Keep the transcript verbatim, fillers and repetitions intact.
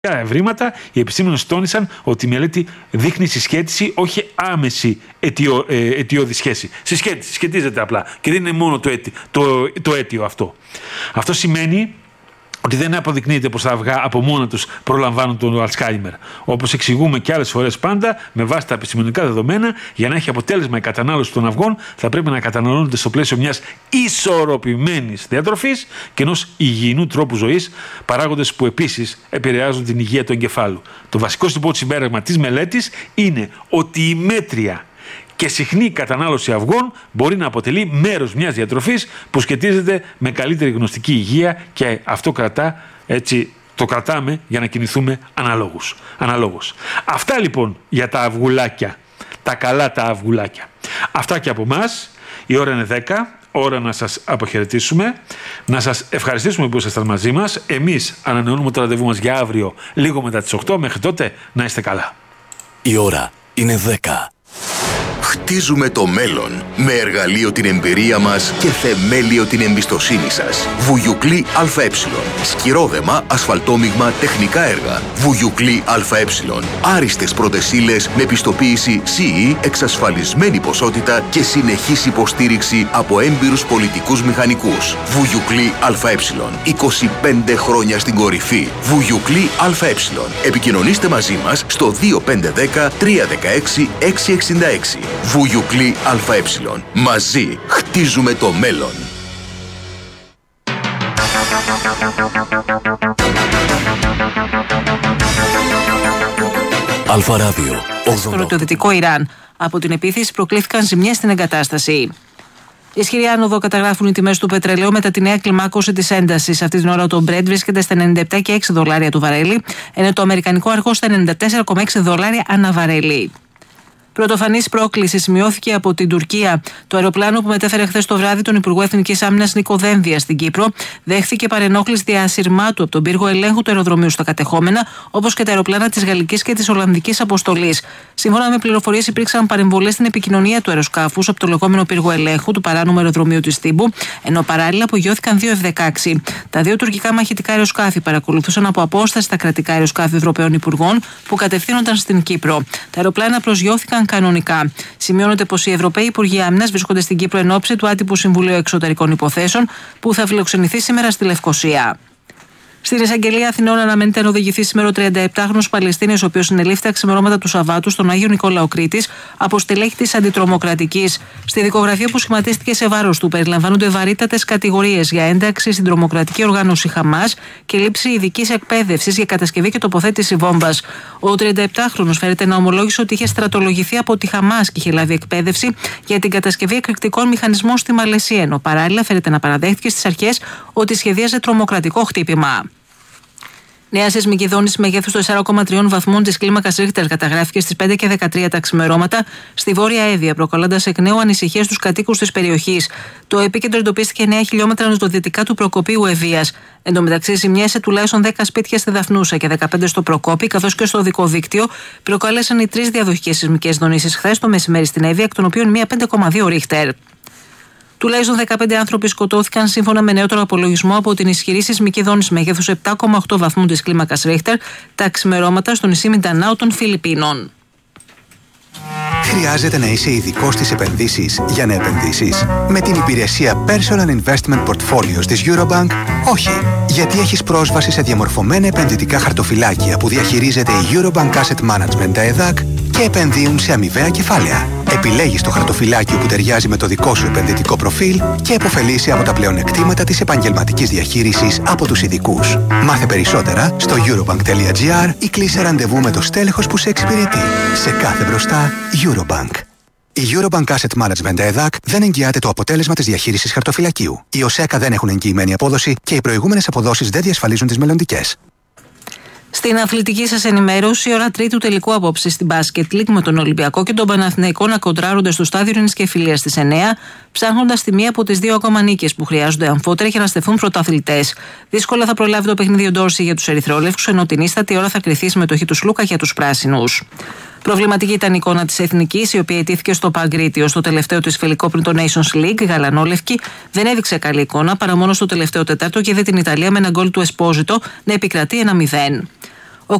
ευρήματα, οι επιστήμονες τόνισαν ότι η μελέτη δείχνει συσχέτιση, όχι άμεση αιτιο, ε, αιτιώδη σχέση. Συσχέτιση, σχετίζεται απλά και δεν είναι μόνο το, αίτιο, το, το αίτιο αυτό. Αυτό σημαίνει ότι δεν αποδεικνύεται πως τα αυγά από μόνα τους προλαμβάνουν τον Αλτσχάιμερ. Όπως εξηγούμε και άλλες φορές πάντα, με βάση τα επιστημονικά δεδομένα, για να έχει αποτέλεσμα η κατανάλωση των αυγών, θα πρέπει να καταναλώνονται στο πλαίσιο μιας ισορροπημένης διατροφής και ενός υγιεινού τρόπου ζωής, παράγοντες που επίσης επηρεάζουν την υγεία του εγκεφάλου. Το βασικό λοιπόν συμπέρασμα της μελέτης είναι ότι η μέτρια και συχνή κατανάλωση αυγών μπορεί να αποτελεί μέρος μιας διατροφής που σχετίζεται με καλύτερη γνωστική υγεία και αυτό κρατά, έτσι, το κρατάμε για να κινηθούμε αναλόγως. αναλόγως. Αυτά λοιπόν για τα αυγουλάκια, τα καλά τα αυγουλάκια. Αυτά και από εμάς. Η ώρα είναι δέκα. Ώρα να σας αποχαιρετήσουμε, να σας ευχαριστήσουμε που ήσασταν μαζί μας. Εμείς ανανεώνουμε το ραντεβού μας για αύριο λίγο μετά τις οκτώ. Μέχρι τότε να είστε καλά. Η ώρα είναι δέκα. Χτίζουμε το μέλλον με εργαλείο την εμπειρία μας και θεμέλιο την εμπιστοσύνη σας. Βουγιουκλή ΑΕ. Σκυρόδεμα, ασφαλτόμιγμα, τεχνικά έργα. Βουγιουκλή ΑΕ. Άριστες πρώτες ύλες με πιστοποίηση σι ι, εξασφαλισμένη ποσότητα και συνεχής υποστήριξη από έμπειρους πολιτικούς μηχανικούς. Βουγιουκλή ΑΕ. είκοσι πέντε χρόνια στην κορυφή. Βουγιουκλή ΑΕ. Επικοινωνήστε μαζί μας στο δύο πέντε ένα μηδέν τρία ένα έξι έξι έξι έξι. Βουγιουκλή ΑΕ. Μαζί χτίζουμε το μέλλον. Αλφα Ράδιο. Στο νοτιοδυτικό Ιράν. Από την επίθεση προκλήθηκαν ζημιές στην εγκατάσταση. Ισχυρή άνοδο καταγράφουν οι τιμές του πετρελαίου μετά τη νέα κλιμάκωση της έντασης. Αυτή την ώρα το Brent βρίσκεται στα ενενήντα επτά κόμμα έξι δολάρια του βαρέλι, ενώ το αμερικανικό αργό στα ενενήντα τέσσερα κόμμα έξι δολάρια ανά βαρέλι. Πρωτοφανής πρόκληση σημειώθηκε από την Τουρκία. Το αεροπλάνο που μετέφερε χθες το βράδυ τον Υπουργό Εθνικής Άμυνας Νίκο Δένδια στην Κύπρο δέχθηκε παρενόχληση διασυρμάτου από τον πύργο ελέγχου του αεροδρομίου στα κατεχόμενα, όπως και τα αεροπλάνα της Γαλλικής και της Ολλανδικής αποστολής. Σύμφωνα με πληροφορίες, υπήρξαν παρεμβολές στην επικοινωνία του αεροσκάφους από το λεγόμενο πύργο ελέγχου του παράνομου αεροδρομίου της Θήμπου, ενώ παράλληλα απογειώθηκαν δύο εφ δεκαέξι. Τα δύο τουρκικά μαχητικά αεροσκάφη παρακολουθούσαν από απόσταση τα κρατικά αεροσκάφη Ευρωπαίων Υπουργών που κατευθύνονταν στην Κύπρο. Τα αεροπλάνα προσγειώθηκαν κανονικά. Σημειώνεται πως οι Ευρωπαίοι Υπουργοί Άμυνας βρίσκονται στην Κύπρο εν ώψη του άτυπου Συμβουλίου Εξωτερικών Υποθέσεων που θα φιλοξενηθεί σήμερα στη Λευκοσία. Στην εισαγγελία Αθηνών αναμένεται να οδηγηθεί σήμερα ο τριανταεπτάχρονος Παλαιστίνιος, ο οποίος συνελήφθη τα ξημερώματα του Σαββάτου στον Άγιο Νικόλαο Κρήτης από στελέχη της Αντιτρομοκρατικής. Στη δικογραφία που σχηματίστηκε σε βάρος του περιλαμβάνονται βαρύτατες κατηγορίες για ένταξη στην τρομοκρατική οργάνωση Χαμάς και λήψη ειδικής εκπαίδευσης για κατασκευή και τοποθέτηση βόμβας. Ο τριανταεπτάχρονος φέρεται να ομολόγησε ότι είχε στρατολογηθεί από τη Χαμάς και είχε λάβει εκπαίδευση για την κατασκευή εκρηκτικών μηχανισμών στη Μαλαισία, ενώ παράλληλα φέρεται να παραδέχτηκε στις αρχές ότι σχεδίαζε τρομοκρατικό χτύπημα. Νέα σεισμική δόνηση μεγέθους τεσσάρων κόμμα τρία βαθμών της κλίμακας Ρίχτερ καταγράφηκε στις πέντε και δεκατρία τα ξημερώματα στη Βόρεια Εύβοια, προκαλώντας εκ νέου ανησυχίες στους κατοίκους της περιοχής. Το επίκεντρο εντοπίστηκε εννέα χιλιόμετρα νοτιοδυτικά του Προκοπίου Ευβοίας. Εν τω μεταξύ, ζημιές σε τουλάχιστον δέκα σπίτια στη Δαφνούσα και δεκαπέντε στο Προκόπη, καθώς και στο οδικό δίκτυο, προκάλεσαν οι τρεις διαδοχικές σεισμικές δονήσεις χθες το μεσημέρι στην Εύβοια, εκ των οποίων μία πέντε κόμμα δύο Ρίχτερ. Τουλάχιστον δεκαπέντε άνθρωποι σκοτώθηκαν σύμφωνα με νεότερο απολογισμό από την ισχυρή σεισμική δόνηση μεγέθους επτά κόμμα οκτώ βαθμού της κλίμακας Ρίχτερ τα ξημερώματα στο νησί Μιντανάου των Φιλιππίνων. Χρειάζεται να είσαι ειδικός στις επενδύσεις για να επενδύσεις? Με την υπηρεσία Personal Investment Portfolios της Eurobank, όχι. Γιατί έχεις πρόσβαση σε διαμορφωμένα επενδυτικά χαρτοφυλάκια που διαχειρίζεται η Eurobank Asset Management ΕΔΑΚ και επενδύουν σε αμοιβαία κεφάλαια. Επιλέγεις το χαρτοφυλάκιο που ταιριάζει με το δικό σου επενδυτικό προφίλ και επωφελείσαι από τα πλεονεκτήματα της επαγγελματικής διαχείρισης από τους ειδικούς. Μάθε περισσότερα στο eurobank.gr ή κλείσε ραντεβού με το στέλεχος που σε εξυπηρετεί. Σε κάθε μπροστά, Eurobank. Η Eurobank Asset Management ΕΔΑΚ δεν εγγυάται το αποτέλεσμα της διαχείρισης χαρτοφυλακίου. Οι ΟΣΕΚΑ δεν έχουν εγγυημένη απόδοση και οι προηγούμενες αποδόσεις δεν διασφαλίζουν τις μελλοντικές. Στην αθλητική σας ενημέρωση, η ώρα τρίτου τελικού απόψε στην Basket League με τον Ολυμπιακό και τον Παναθηναϊκό να κοντράρονται στο στάδιο Ειρήνης και Φιλίας στις εννέα, ψάχνοντας τη μία από τις δύο ακόμα νίκες που χρειάζονται αμφότερα για να στεφθούν πρωταθλητές. Δύσκολα θα προλάβει το παιχνίδι ο Ντόρση για τους ερυθρόλευκους, ενώ την ίστατη ώρα θα κριθεί η συμμετοχή του Σλούκα για τους πράσινους. Προβληματική ήταν η εικόνα της Εθνικής, η οποία ετήθηκε στο Παγκρίτιο. Στο τελευταίο της φιλικό πριν το Nations League, η γαλανόλευκη δεν έδειξε καλή εικόνα παρά μόνο στο τελευταίο τετάρτο και είδε την Ιταλία με ένα γκολ του Εσπόζιτο να επικρατεί ένα μηδέν.